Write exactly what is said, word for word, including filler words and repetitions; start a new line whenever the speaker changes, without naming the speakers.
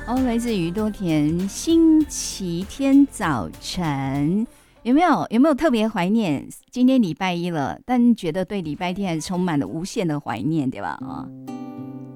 哦，来自宇多田，星期天早晨，有没有有没有特别怀念？今天礼拜一了，但觉得对礼拜天还是充满了无限的怀念，对吧？啊、哦。